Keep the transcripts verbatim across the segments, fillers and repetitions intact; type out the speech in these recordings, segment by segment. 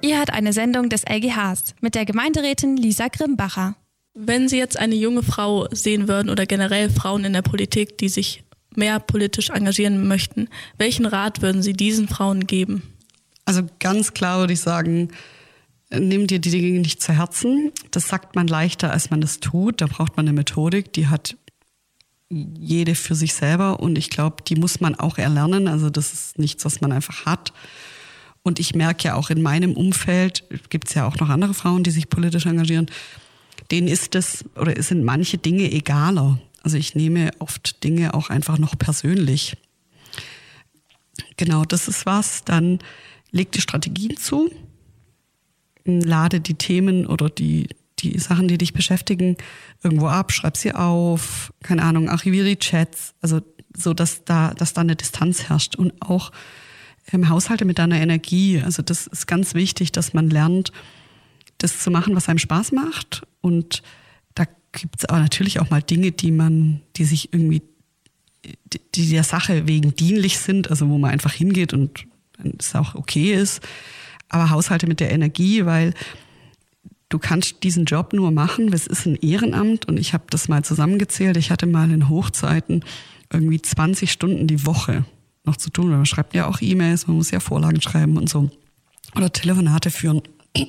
Ihr hört eine Sendung des L G Hs mit der Gemeinderätin Lisa Grimbacher. Wenn Sie jetzt eine junge Frau sehen würden oder generell Frauen in der Politik, die sich mehr politisch engagieren möchten, welchen Rat würden Sie diesen Frauen geben? Also ganz klar würde ich sagen, nimm dir die Dinge nicht zu Herzen. Das sagt man leichter, als man das tut. Da braucht man eine Methodik, die hat jede für sich selber und ich glaube, die muss man auch erlernen. Also das ist nichts, was man einfach hat. Und ich merke ja auch in meinem Umfeld, gibt es ja auch noch andere Frauen, die sich politisch engagieren, denen ist es oder sind manche Dinge egaler. Also ich nehme oft Dinge auch einfach noch persönlich. Genau, das ist was. Dann leg die Strategien zu, lade die Themen oder die, die Sachen, die dich beschäftigen, irgendwo ab, schreib sie auf, keine Ahnung, archiviere die Chats, also so, dass da, dass da eine Distanz herrscht und auch im Haushalte mit deiner Energie. Also das ist ganz wichtig, dass man lernt, das zu machen, was einem Spaß macht. Und da gibt es aber natürlich auch mal Dinge, die man, die sich irgendwie, die der Sache wegen dienlich sind, also wo man einfach hingeht und es auch okay ist. Aber Haushalte mit der Energie, weil du kannst diesen Job nur machen, es ist ein Ehrenamt und ich habe das mal zusammengezählt. Ich hatte mal in Hochzeiten irgendwie zwanzig Stunden die Woche noch zu tun. Man schreibt ja auch E-Mails, man muss ja Vorlagen schreiben und so. Oder Telefonate führen.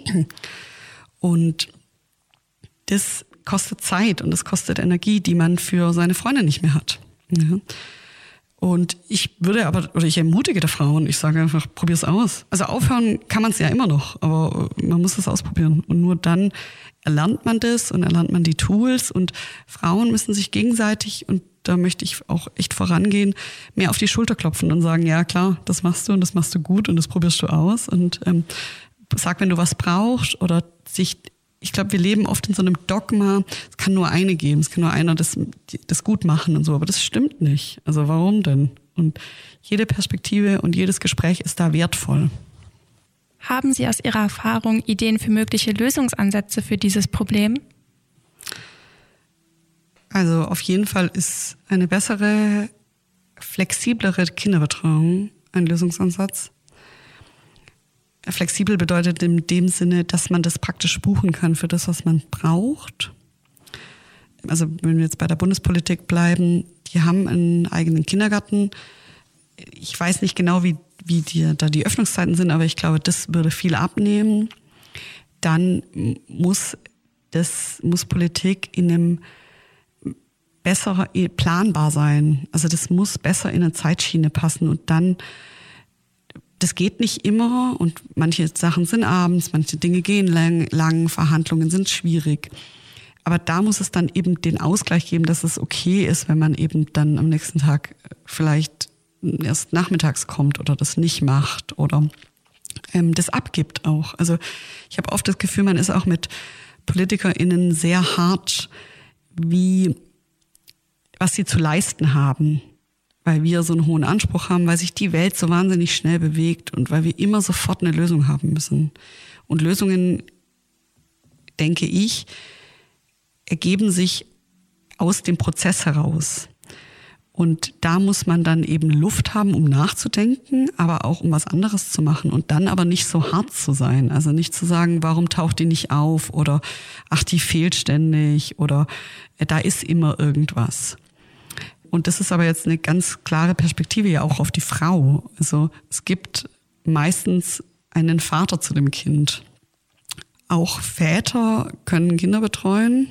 Und das kostet Zeit und das kostet Energie, die man für seine Freunde nicht mehr hat. Ja. Und ich würde aber, oder ich ermutige der Frauen, ich sage einfach, probier's aus. Also aufhören kann man es ja immer noch, aber man muss es ausprobieren. Und nur dann erlernt man das und erlernt man die Tools und Frauen müssen sich gegenseitig, und da möchte ich auch echt vorangehen, mehr auf die Schulter klopfen und sagen, ja klar, das machst du und das machst du gut und das probierst du aus und ähm, sag, wenn du was brauchst oder sich, ich glaube, wir leben oft in so einem Dogma, es kann nur eine geben, es kann nur einer das, das gut machen und so, aber das stimmt nicht. Also warum denn? Und jede Perspektive und jedes Gespräch ist da wertvoll. Haben Sie aus Ihrer Erfahrung Ideen für mögliche Lösungsansätze für dieses Problem? Also auf jeden Fall ist eine bessere, flexiblere Kinderbetreuung ein Lösungsansatz. Flexibel bedeutet in dem Sinne, dass man das praktisch buchen kann für das, was man braucht. Also wenn wir jetzt bei der Bundespolitik bleiben, die haben einen eigenen Kindergarten. Ich weiß nicht genau, wie, wie die, da die Öffnungszeiten sind, aber ich glaube, das würde viel abnehmen. Dann muss, das, muss Politik in einem besser planbar sein. Also das muss besser in eine Zeitschiene passen und dann, das geht nicht immer und manche Sachen sind abends, manche Dinge gehen lang, lang, Verhandlungen sind schwierig. Aber da muss es dann eben den Ausgleich geben, dass es okay ist, wenn man eben dann am nächsten Tag vielleicht erst nachmittags kommt oder das nicht macht oder ähm, das abgibt auch. Also ich habe oft das Gefühl, man ist auch mit PolitikerInnen sehr hart, wie was sie zu leisten haben, weil wir so einen hohen Anspruch haben, weil sich die Welt so wahnsinnig schnell bewegt und weil wir immer sofort eine Lösung haben müssen. Und Lösungen, denke ich, ergeben sich aus dem Prozess heraus. Und da muss man dann eben Luft haben, um nachzudenken, aber auch um was anderes zu machen und dann aber nicht so hart zu sein. Also nicht zu sagen, warum taucht die nicht auf oder ach, die fehlt ständig oder äh, da ist immer irgendwas. Und das ist aber jetzt eine ganz klare Perspektive ja auch auf die Frau. Also es gibt meistens einen Vater zu dem Kind. Auch Väter können Kinder betreuen,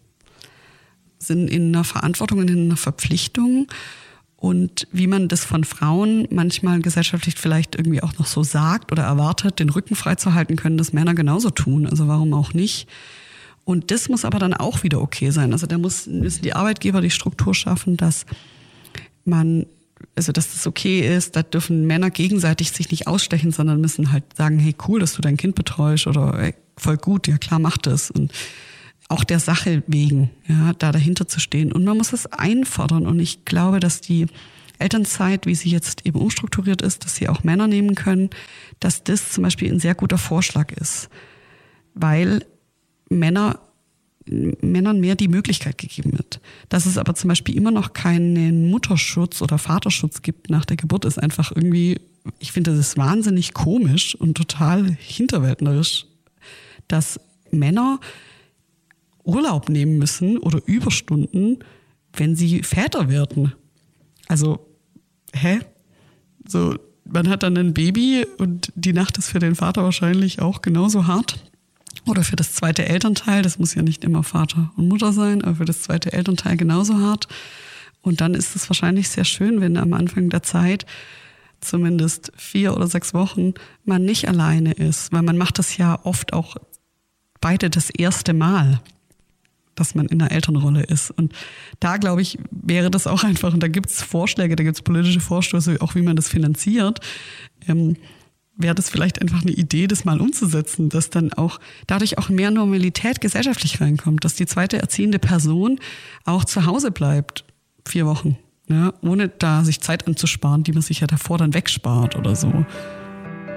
sind in einer Verantwortung und in einer Verpflichtung. Und wie man das von Frauen manchmal gesellschaftlich vielleicht irgendwie auch noch so sagt oder erwartet, den Rücken freizuhalten, können das Männer genauso tun. Also warum auch nicht? Und das muss aber dann auch wieder okay sein. Also da muss, müssen die Arbeitgeber die Struktur schaffen, dass man, also dass das okay ist. Da dürfen Männer gegenseitig sich nicht ausstechen, sondern müssen halt sagen, hey, cool, dass du dein Kind betreust oder hey, voll gut, ja klar, mach das. Und auch der Sache wegen, ja, da dahinter zu stehen. Und man muss es einfordern. Und ich glaube, dass die Elternzeit, wie sie jetzt eben umstrukturiert ist, dass sie auch Männer nehmen können, dass das zum Beispiel ein sehr guter Vorschlag ist. Weil Männer, Männern mehr die Möglichkeit gegeben wird. Dass es aber zum Beispiel immer noch keinen Mutterschutz oder Vaterschutz gibt nach der Geburt, ist einfach irgendwie ich finde, das ist wahnsinnig komisch und total hinterwäldlerisch, dass Männer Urlaub nehmen müssen oder Überstunden, wenn sie Väter werden. Also, hä? So, man hat dann ein Baby und die Nacht ist für den Vater wahrscheinlich auch genauso hart. Oder für das zweite Elternteil, das muss ja nicht immer Vater und Mutter sein, aber für das zweite Elternteil genauso hart. Und dann ist es wahrscheinlich sehr schön, wenn am Anfang der Zeit zumindest vier oder sechs Wochen man nicht alleine ist, weil man macht das ja oft auch beide das erste Mal, dass man in einer Elternrolle ist. Und da, glaube ich, wäre das auch einfach, und da gibt es Vorschläge, da gibt es politische Vorstöße, auch wie man das finanziert, ähm, wäre das vielleicht einfach eine Idee, das mal umzusetzen, dass dann auch dadurch auch mehr Normalität gesellschaftlich reinkommt, dass die zweite erziehende Person auch zu Hause bleibt, vier Wochen, ja, ohne da sich Zeit anzusparen, die man sich ja davor dann wegspart oder so.